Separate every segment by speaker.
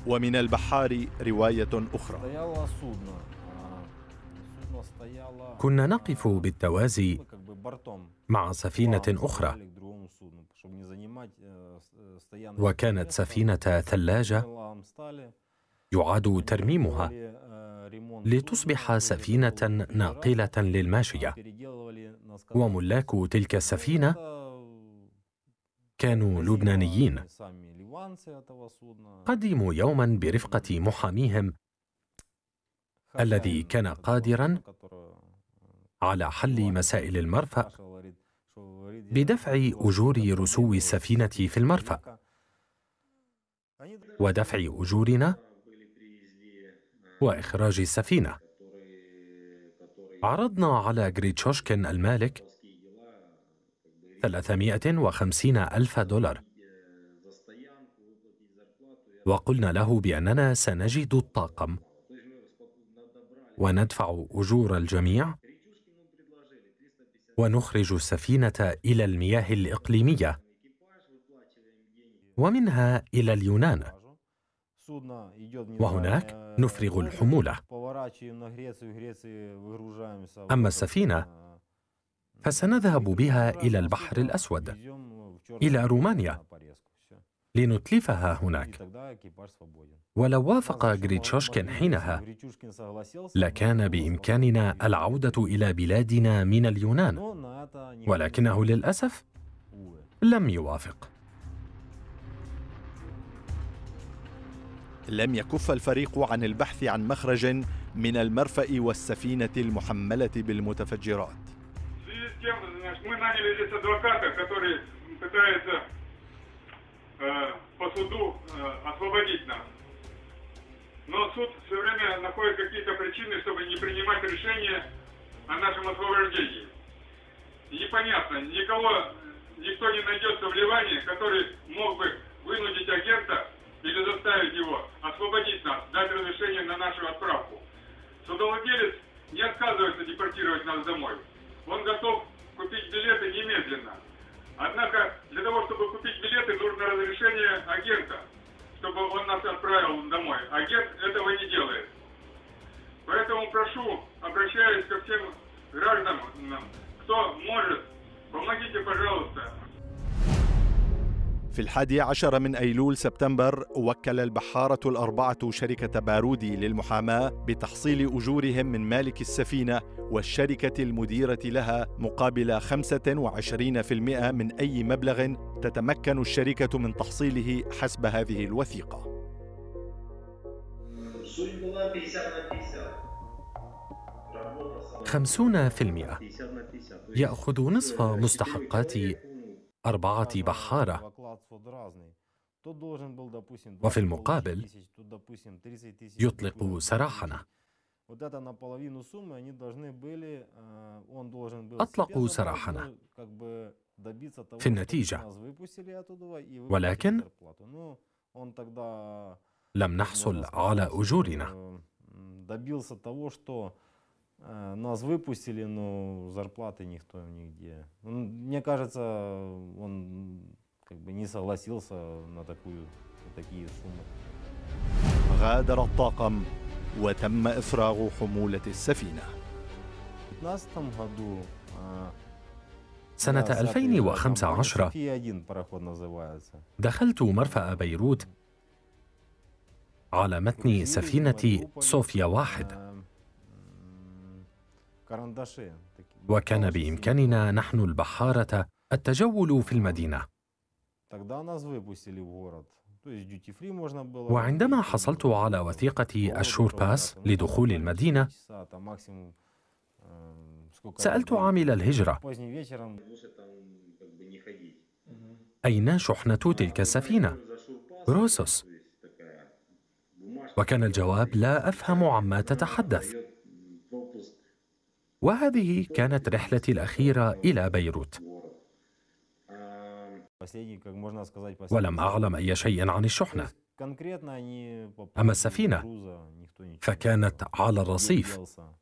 Speaker 1: ومن البحار رواية أخرى.
Speaker 2: كنا نقف بالتوازي مع سفينة أخرى، وكانت سفينة ثلاجة يعاد ترميمها لتصبح سفينة ناقلة للماشية. وملاك تلك السفينة كانوا لبنانيين، قدموا يوما برفقة محاميهم الذي كان قادرا على حل مسائل المرفأ بدفع أجور رسو السفينة في المرفأ ودفع أجورنا وإخراج السفينة. عرضنا على غريتشوشكين المالك 350,000 دولار، وقلنا له بأننا سنجد الطاقم وندفع أجور الجميع ونخرج السفينة إلى المياه الإقليمية ومنها إلى اليونان، وهناك نفرغ الحمولة. أما السفينة فسنذهب بها إلى البحر الأسود، إلى رومانيا، لنتلفها هناك. ولو وافق غريتشوشكين حينها لكان بإمكاننا العودة إلى بلادنا من اليونان، ولكنه للأسف لم يوافق.
Speaker 1: لم يكف الفريق عن البحث عن مخرج من المرفأ والسفينة المحملة بالمتفجرات.
Speaker 3: Но суд все время находит какие-то причины, чтобы не принимать решения о нашем освобождении. Непонятно, никто не найдется в Ливане, который мог бы вынудить агента или заставить его освободить нас, дать разрешение на нашу отправку. Судовладелец не отказывается депортировать нас домой. Он готов купить билеты немедленно. Однако для того, чтобы купить билеты, нужно разрешение агента, чтобы он нас отправил домой. Агент этого не делает. Поэтому прошу, обращаюсь ко всем гражданам, кто может, помогите, пожалуйста.
Speaker 1: في 11 من أيلول سبتمبر وكل البحارة الأربعة شركة بارودي للمحاماة بتحصيل أجورهم من مالك السفينة والشركة المديرة لها مقابل 25% من أي مبلغ تتمكن الشركة من تحصيله حسب هذه الوثيقة.
Speaker 2: 50% يأخذ نصف مستحقات 4 بحارة، وفي المقابل يطلق سراحنا. أطلقوا سراحنا في النتيجة، ولكن لم نحصل على أجورنا.
Speaker 4: Нас выпустили, но зарплаты никто нигде. Мне кажется, он не согласился на такие суммы.
Speaker 1: غادر الطاقم وتم إفراغ حمولة السفينة.
Speaker 2: سنة 2015 دخلت مرفأ بيروت على متن سفينة صوفيا 1، وكان بإمكاننا نحن البحارة التجول في المدينة. وعندما حصلت على وثيقة الشور باس لدخول المدينة سألت عامل الهجرة: أين شحنة تلك السفينة؟ روسوس. وكان الجواب: لا أفهم عما تتحدث. وهذه كانت رحلتي الأخيرة إلى بيروت، ولم أعلم أي شيء عن الشحنة. أما السفينة فكانت على الرصيف،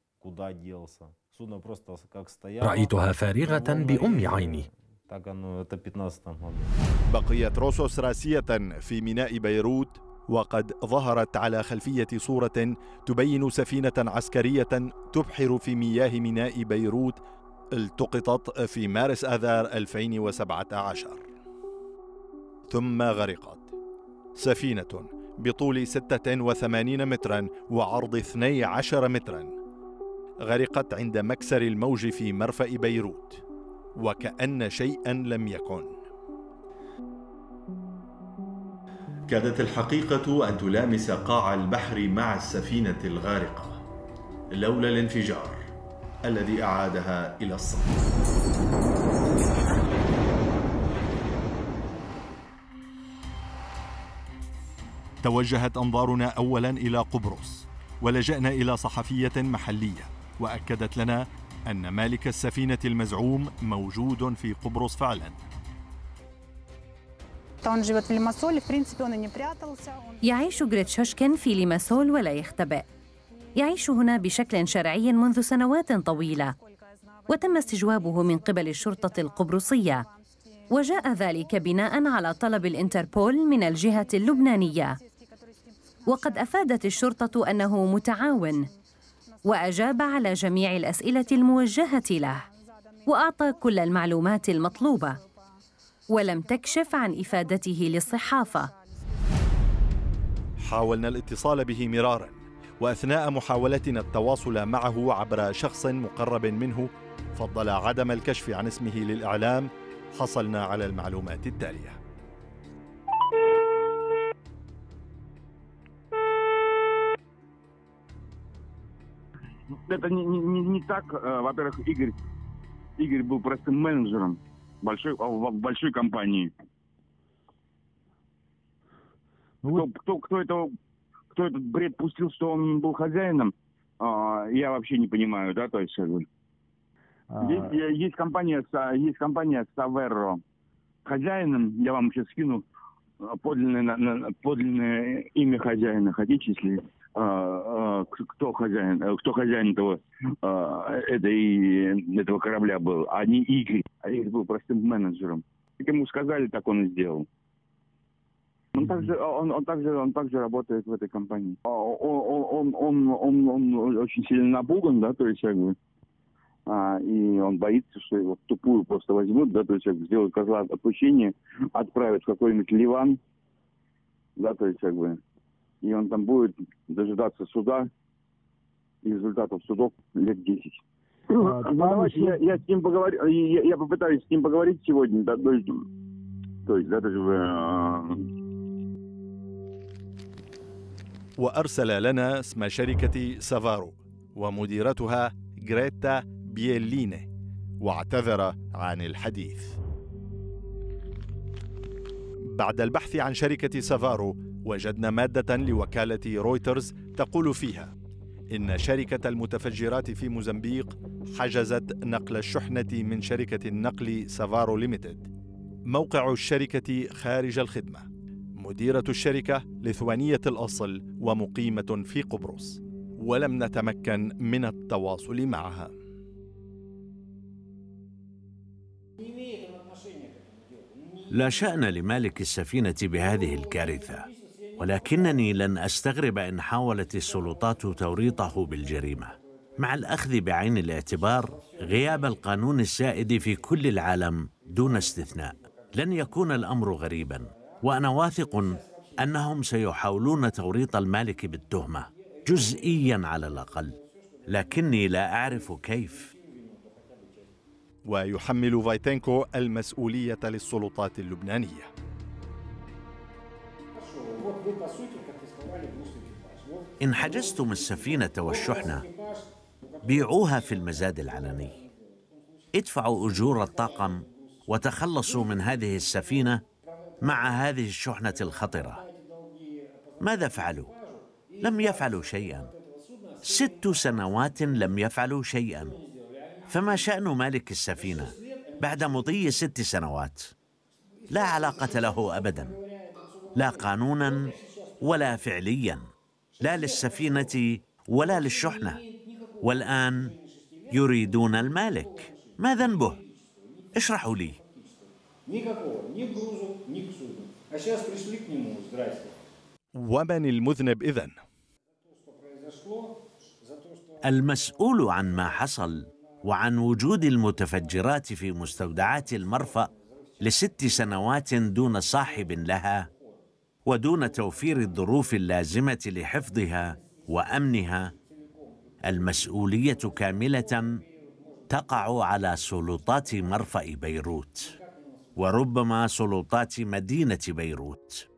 Speaker 2: رأيتها فارغة بأم عيني.
Speaker 1: بقيت روسوس راسية في ميناء بيروت وقد ظهرت على خلفية صورة تبين سفينة عسكرية تبحر في مياه ميناء بيروت التقطت في مارس آذار 2017 ثم غرقت. سفينة بطول 86 مترا وعرض 12 مترا غرقت عند مكسر الموج في مرفأ بيروت وكأن شيئا لم يكن. كادت الحقيقة أن تلامس قاع البحر مع السفينة الغارقة لولا الانفجار الذي أعادها إلى الصمت. توجهت أنظارنا أولا إلى قبرص ولجأنا إلى صحفية محلية وأكدت لنا أن مالك السفينة المزعوم موجود في قبرص فعلا.
Speaker 5: يعيش غريتشوشكين في ليماسول ولا يختبئ. يعيش هنا بشكل شرعي منذ سنوات طويلة وتم استجوابه من قبل الشرطة القبرصية، وجاء ذلك بناء على طلب الإنتربول من الجهة اللبنانية. وقد أفادت الشرطة أنه متعاون وأجاب على جميع الأسئلة الموجهة له وأعطى كل المعلومات المطلوبة، ولم تكشف عن إفادته للصحافة.
Speaker 1: حاولنا الاتصال به مرارا، وأثناء محاولتنا التواصل معه عبر شخص مقرب منه فضل عدم الكشف عن اسمه للإعلام، حصلنا على المعلومات التالية.
Speaker 6: Это не так. Во-первых, Игорь был простым менеджером в большой компании. Кто этот бред пустил, что он был хозяином, я вообще не понимаю, да, то есть есть компания Саверро. Хозяином, я вам сейчас скину подлинное имя хозяина, хотите, если кто хозяин этого корабля был, а не Игорь. А Игорь был простым менеджером. Как ему сказали, так он и сделал. Он также работает в этой компании. Он очень сильно напуган, да, то есть и он боится, что его в тупую просто возьмут, да, то есть сделают козла отпущения, отправят в какой-нибудь Ливан, да, то есть и он там будет дожидаться суда и результатов судов лет 10. Давайте я с ним поговорю, я попытаюсь с ним поговорить сегодня, да, то есть даже
Speaker 1: وأرسل لنا اسم شركة سافارو ومديرتها غريتا بييليني واعتذر عن الحديث. بعد البحث عن شركة سافارو وجدنا مادة لوكالة رويترز تقول فيها إن شركة المتفجرات في موزمبيق حجزت نقل الشحنة من شركة النقل سافارو ليميتد. موقع الشركة خارج الخدمة. مديرة الشركة ليثوانية الأصل ومقيمة في قبرص، ولم نتمكن من التواصل معها.
Speaker 7: لا شأن لمالك السفينة بهذه الكارثة، ولكنني لن أستغرب إن حاولت السلطات توريطه بالجريمة، مع الأخذ بعين الاعتبار غياب القانون السائد في كل العالم دون استثناء. لن يكون الأمر غريباً، وأنا واثق أنهم سيحاولون توريط المالك بالتهمة جزئياً على الأقل، لكني لا أعرف كيف.
Speaker 1: ويحمل فايتنكو المسؤولية للسلطات اللبنانية.
Speaker 7: إن حجزتم السفينة والشحنة بيعوها في المزاد العلني، ادفعوا أجور الطاقم وتخلصوا من هذه السفينة مع هذه الشحنة الخطرة. ماذا فعلوا؟ لم يفعلوا شيئا. 6 سنوات لم يفعلوا شيئا. فما شأن مالك السفينة بعد مضي 6 سنوات؟ لا علاقة له أبدا، لا قانونا ولا فعليا، لا للسفينة ولا للشحنة. والآن يريدون المالك. ما ذنبه؟ اشرحوا لي.
Speaker 1: ومن المذنب إذن؟
Speaker 7: المسؤول عن ما حصل وعن وجود المتفجرات في مستودعات المرفأ ل6 سنوات دون صاحب لها ودون توفير الظروف اللازمة لحفظها وأمنها، المسؤولية كاملة تقع على سلطات مرفأ بيروت وربما سلطات مدينة بيروت.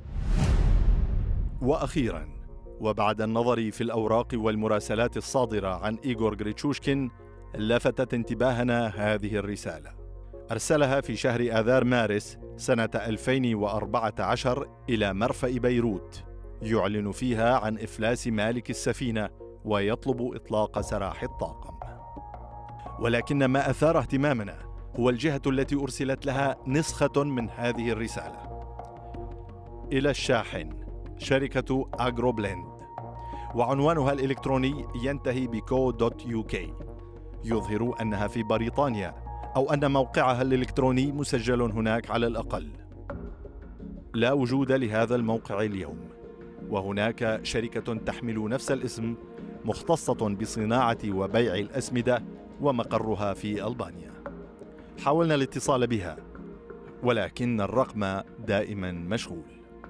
Speaker 1: وأخيراً، وبعد النظر في الأوراق والمراسلات الصادرة عن إيغور غريتشوشكين، لفتت انتباهنا هذه الرسالة. أرسلها في شهر آذار مارس سنة 2014 إلى مرفأ بيروت، يعلن فيها عن إفلاس مالك السفينة ويطلب إطلاق سراح الطاقم. ولكن ما أثار اهتمامنا هو الجهة التي أرسلت لها نسخة من هذه الرسالة، إلى الشاحن شركة أجروبلند، وعنوانها الإلكتروني ينتهي ب.co.uk، يظهر أنها في بريطانيا أو أن موقعها الإلكتروني مسجل هناك على الأقل. لا وجود لهذا الموقع اليوم، وهناك شركة تحمل نفس الاسم مختصة بصناعة وبيع الأسمدة ومقرها في ألبانيا. حاولنا الاتصال بها ولكن الرقم دائما مشغول.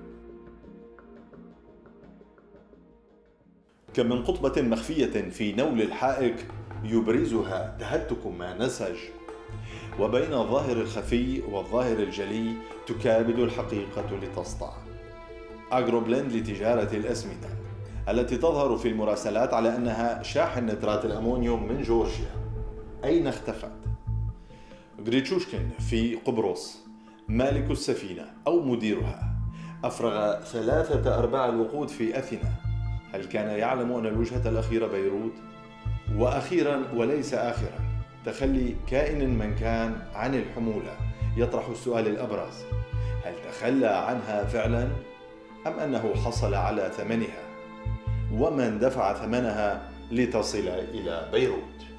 Speaker 1: كم من قطبة مخفية في نول الحائك يبرزها تهتك ما نسج، وبين الظاهر الخفي والظاهر الجلي تكابد الحقيقة لتسطع. أجروبلند لتجارة الأسمدة التي تظهر في المراسلات على أنها شاحن نترات الأمونيوم من جورجيا، أين اختفت؟ غريتشوشكين في قبرص مالك السفينة أو مديرها أفرغ 3/4 الوقود في أثينا. هل كان يعلم أن الوجهة الأخيرة بيروت؟ وأخيرا وليس آخرا، تخلي كائن من كان عن الحمولة يطرح السؤال الأبرز: هل تخلى عنها فعلا أم أنه حصل على ثمنها؟ ومن دفع ثمنها لتصل إلى بيروت؟